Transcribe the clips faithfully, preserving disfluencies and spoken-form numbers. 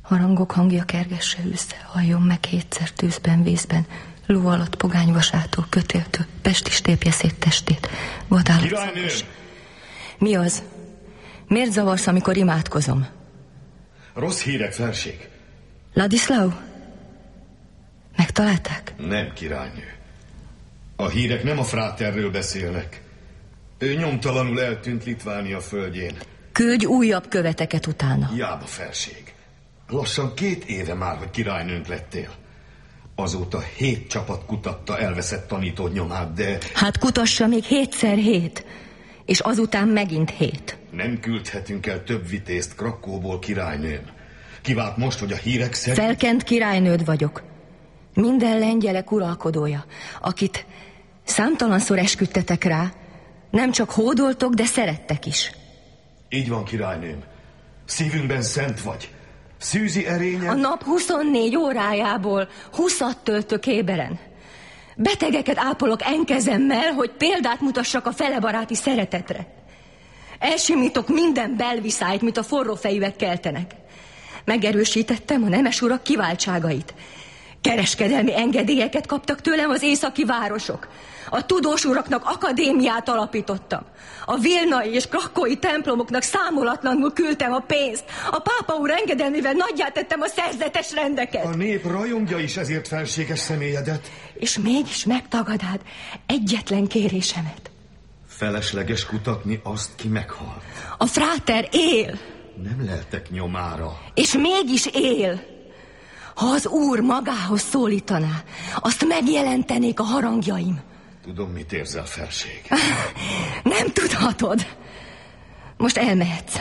Harangok hangja kergesse ősze, halljon meg hétszer tűzben, vízben, ló alatt pogányvasától, kötéltől, Pest is tépje szét testét. Királynő! Mi az? Miért zavarsz, amikor imádkozom? Rossz hírek, felség. Ladislau? Megtalálták? Nem, királynő. A hírek nem a fráterről beszélnek. Ő nyomtalanul eltűnt Litvánia földjén. Küldj újabb követeket utána. Hiába, felség. Lassan két éve már, hogy királynőnk lettél. Azóta hét csapat kutatta elveszett tanítód nyomát, de... Hát kutassa még hétszer hét, és azután megint hét. Nem küldhetünk el több vitézt Krakóból, királynőm. Kivált most, hogy a hírek szerint... Felkent királynőd vagyok. Minden lengyelek uralkodója, akit számtalanszor esküdtetek rá, nem csak hódoltok, de szerettek is. Így van, királynőm. Szívünkben szent vagy. Szűzi erénye... A nap huszonnégy órájából húszat töltök éberen. Betegeket ápolok enkezemmel, hogy példát mutassak a felebaráti szeretetre. Elsimítok minden belviszályt, mint a forró fejűek keltenek. Megerősítettem a nemes urak kiváltságait. Kereskedelmi engedélyeket kaptak tőlem az északi városok. A tudós uraknak akadémiát alapítottam. A vilnai és krakói templomoknak számolatlanul küldtem a pénzt. A pápa úr engedelmével nagyjá tettem a szerzetes rendeket. A nép rajongja is ezért felséges személyedet. És mégis megtagadád egyetlen kérésemet. Felesleges kutatni azt, ki meghal. A fráter él. Nem leltek nyomára. És mégis él. Ha az úr magához szólítaná, azt megjelentenék a harangjaim. Tudom, mit érzel, felség. Nem tudhatod. Most elmehetsz.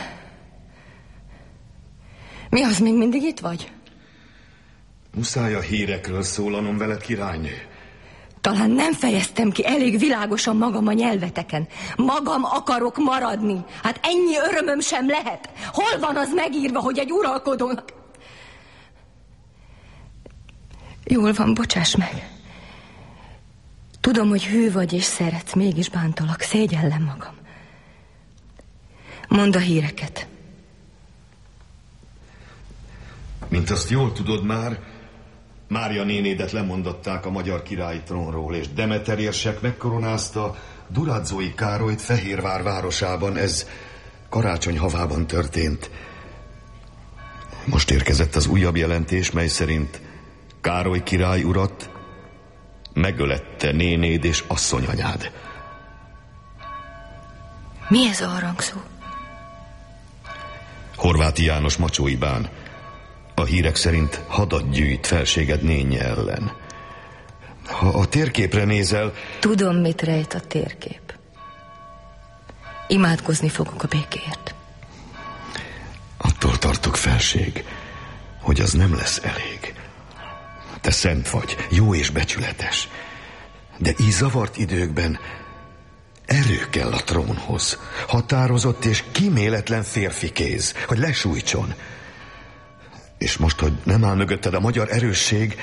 Mi az, még mindig itt vagy? Muszáj a hírekről szólanom veled, királynő. Talán nem fejeztem ki elég világosan magam a nyelveteken. Magam akarok maradni. Hát ennyi örömöm sem lehet. Hol van az megírva, hogy egy uralkodónak... Jól van, bocsáss meg. Tudom, hogy hű vagy és szeretsz, mégis bántalak, szégyellem magam. Mondd a híreket. Mint azt jól tudod már, Mária nénédet lemondották a magyar királyi trónról, és Demeter érsek megkoronázta Durádzói Károlyt Fehérvár városában. Ez karácsony havában történt. Most érkezett az újabb jelentés, mely szerint Károly király urat megölette nénéd és asszonyanyád. Mi ez a harangszó? Horváth János Macsóibán. A hírek szerint hadat gyűjt felséged nénye ellen. Ha a térképre nézel... Tudom, mit rejt a térkép. Imádkozni fogok a békéért. Attól tartok, felség, hogy az nem lesz elég. Te szent vagy, jó és becsületes. De így zavart időkben erő kell a trónhoz. Határozott és kíméletlen férfi kéz, hogy lesújtson. És most, hogy nem áll mögötted a magyar erősség,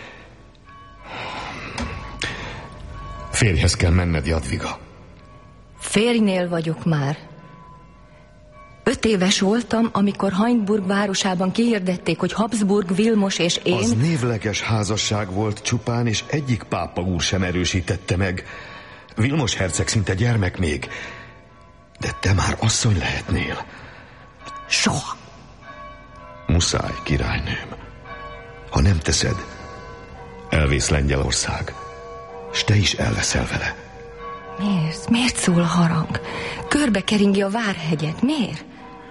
férjhez kell menned, Jadviga. Férjnél vagyok már. Öt éves voltam, amikor Hainburg városában kihirdették, hogy Habsburg, Vilmos és én... Az névleges házasság volt csupán, és egyik pápa úr sem erősítette meg. Vilmos herceg szinte gyermek még, de te már asszony lehetnél. Soha. Muszáj, királynőm. Ha nem teszed, elvész Lengyelország, s te is elveszel vele. Miért? Miért szól a harang? Körbe keringi a Várhegyet. Miért?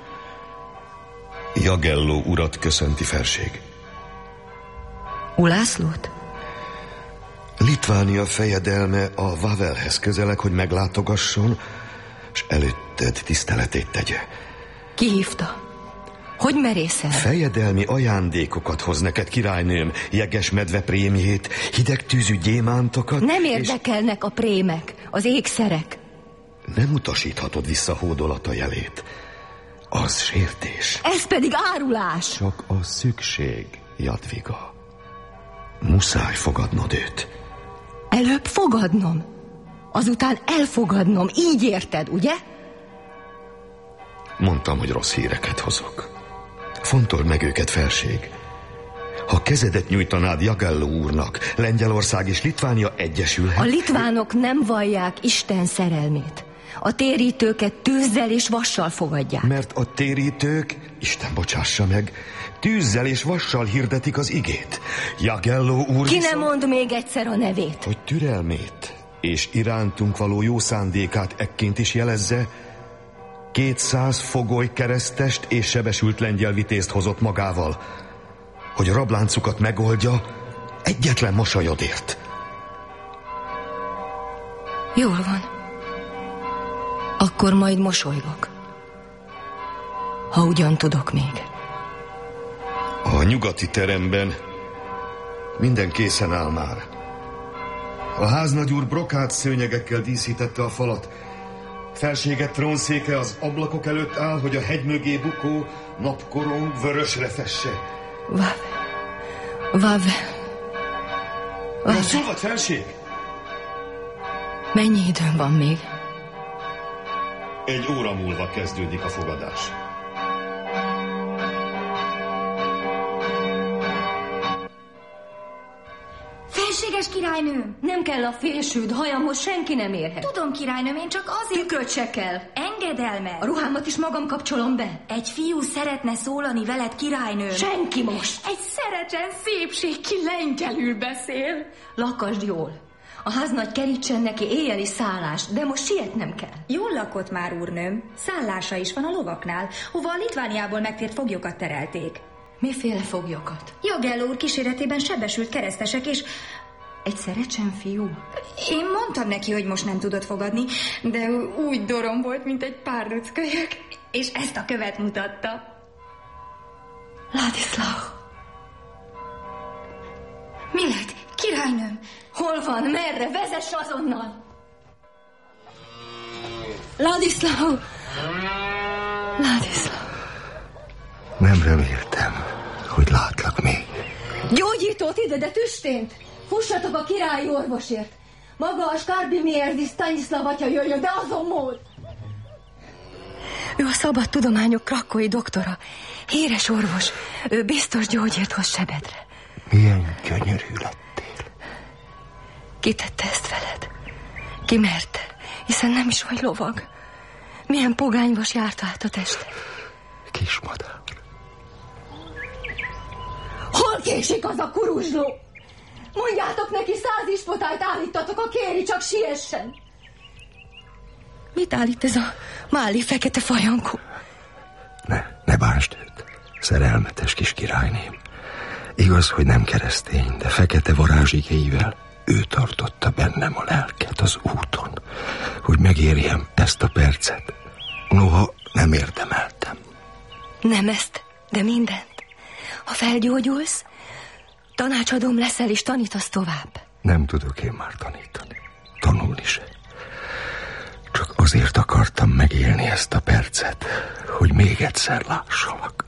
Jagelló urat köszönti, felség. Ulászlót? Litvánia fejedelme a Vavelhez közeleg, hogy meglátogasson, s előtted tiszteletét tegye. Ki hívta? Hogy merészel? Fejedelmi ajándékokat hoz neked, királynőm. Jeges medve prémjét, hideg tűzű gyémántokat. Nem érdekelnek és... a prémek, az ékszerek. Nem utasíthatod vissza hódolata jelét. Az sértés. Ez pedig árulás. Csak a szükség, Jadviga. Muszáj fogadnod őt. Előbb fogadnom, azután elfogadnom. Így érted, ugye? Mondtam, hogy rossz híreket hozok. Fontold meg őket, felség. Ha kezedet nyújtanád Jagelló úrnak, Lengyelország és Litvánia egyesülhet. A litvánok nem vallják Isten szerelmét. A térítőket tűzzel és vassal fogadják. Mert a térítők, Isten bocsássa meg, tűzzel és vassal hirdetik az igét. Jagelló úr Ki viszont... ne mond még egyszer a nevét? Hogy türelmét és irántunk való jó szándékát ekként is jelezze, kétszáz fogoly keresztest és sebesült lengyel vitézt hozott magával, hogy rabláncukat megoldja egyetlen mosolyodért. Jól van. Akkor majd mosolygok. Ha ugyan tudok még. A nyugati teremben minden készen áll már. A háznagyúr brokát szőnyegekkel díszítette a falat. Felsége trónszéke az ablakok előtt áll, hogy a hegy mögé bukó napkorong vörösre fesse. Vave. Vave. Vave. Szabad, felség? Mennyi időm van még? Egy óra múlva kezdődik a fogadás. Felséges királynőm! Nem kell a fésűd, hajamhoz senki nem érhet. Tudom, királynőm, én csak azért... Tükröt se kell. Engedelmet! A ruhámat is magam kapcsolom be. Egy fiú szeretne szólani veled, királynőm. Senki most. Egy szerecsen szépség, ki lengyelül beszél. Lakasd jól. A háznagy kerítsen neki éjjeli szállást, de most sietnem kell. Jól lakott már, úrnőm. Szállása is van a lovaknál, hova a Litvániából megtért foglyokat terelték. Miféle foglyokat? Jagelló úr kíséretében sebesült keresztesek, és... Egy szerecsen fiú? Én mondtam neki, hogy most nem tudott fogadni, de úgy dorom volt, mint egy párduckölyök, és ezt a követ mutatta. Ladislau! Mi lett, királynőm? Hol van? Merre? Vezess azonnal! Ladislau! Ladislau! Nem reméltem, hogy látlak még. Gyógyítót ide, de tüstént! Fussatok a királyi orvosért! Maga a Skarbimierdi Stanislav atya jöjjön, de azon mód! Ő a szabad tudományok krakói doktora. Híres orvos. Ő biztos gyógyért hoz sebedre. Milyen gyönyörű lettél. Ki tette ezt veled? Ki merte? Hiszen nem is vagy lovag. Milyen pogányvas járta át a teste. Kismadár. Hol késik az a kuruzsló? Mondjátok neki, száz ispotályt állítatok, a kéri, csak siessen. Mit állít ez a máli fekete fajankó? Ne, ne bánsd őt. Szerelmetes kis királyném. Igaz, hogy nem keresztény, de fekete varázsigéivel ő tartotta bennem a lelket az úton, hogy megérjem ezt a percet. Noha nem érdemeltem. Nem ezt, de mindent. Ha felgyógyulsz, tanácsadóm leszel és tanítasz tovább. Nem tudok én már tanítani. Tanulni se. Csak azért akartam megélni ezt a percet, hogy még egyszer lássalak.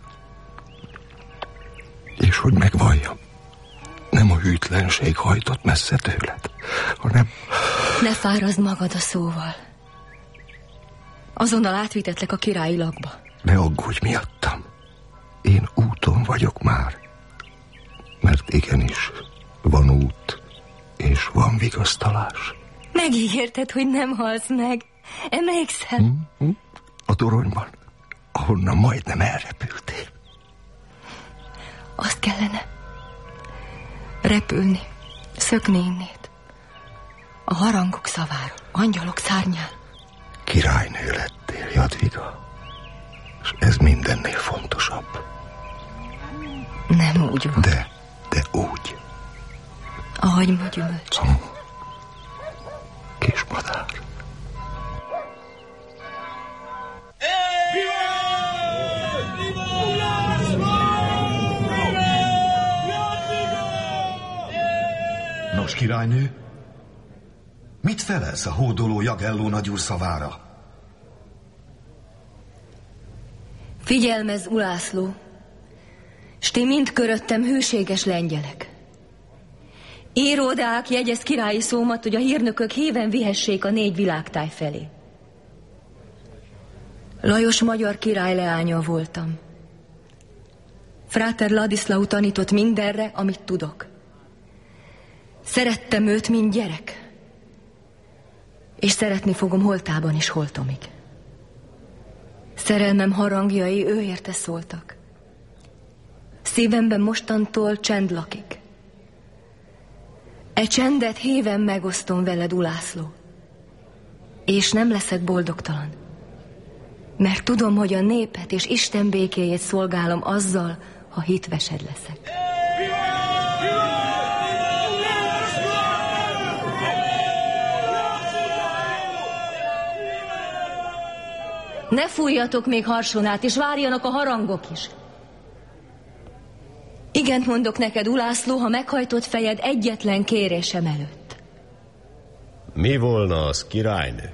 És hogy megvalljam. Nem a hűtlenség hajtott messze tőled, hanem... Ne fárazd magad a szóval. Azonnal átvitetlek a királyi lakba. Ne aggódj miattam. Én úton vagyok már. Mert igenis, van út, és van vigasztalás. Megígérted, hogy nem halsz meg. Emlékszel? Hm? Hm? A toronyban, ahonnan majdnem elrepültél. Azt kellene. Repülni, szökni innét. A harangok szavára, angyalok szárnyán. Királynő lettél, Jadviga. És ez mindennél fontosabb. Nem úgy van. De, de úgy. A hagyma gyümölcse. Hm. Kismadár. Nos, királynő, mit felelsz a hódoló Jagelló nagyúr szavára? Figyelmezz, Ulászló, s ti mind köröttem hűséges lengyelek. Íródák, jegyez királyi szómat, hogy a hírnökök híven vihessék a négy világtáj felé. Lajos magyar király leánya voltam. Fráter Ladislau tanított mindenre, amit tudok. Szerettem őt, mint gyerek. És szeretni fogom holtában is holtomig. Szerelmem harangjai ő érte szóltak. Szívemben mostantól csend lakik. E csendet héven megosztom veled, Ulászló. És nem leszek boldogtalan. Mert tudom, hogy a népet és Isten békéjét szolgálom azzal, ha hitvesed leszek. Ne fújjatok még harsonát, és várjanak a harangok is. Igent mondok neked, Ulászló, ha meghajtott fejed egyetlen kérésem előtt. Mi volna az, királynő?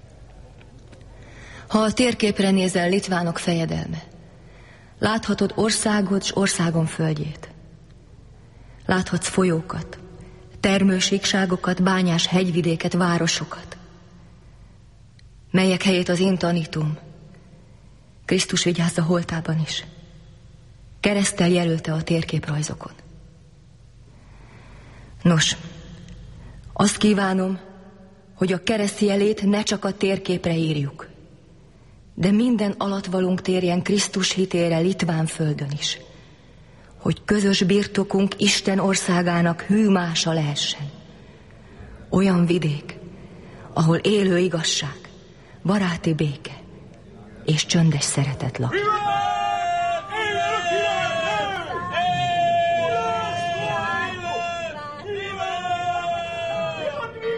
Ha a térképre nézel, litvánok fejedelme, láthatod országod s országom földjét. Láthatsz folyókat, termősíkságokat, bányás hegyvidéket, városokat, melyek helyét az én tanítom. Krisztus vigyázza holtában is. Kereszttel jelölte a térképrajzokon. Nos, azt kívánom, hogy a kereszt jelét ne csak a térképre írjuk, de minden alatvalunk térjen Krisztus hitére litván földön is, hogy közös birtokunk Isten országának hűmása lehessen. Olyan vidék, ahol élő igazság, baráti béke és csöndes szeretet lakik.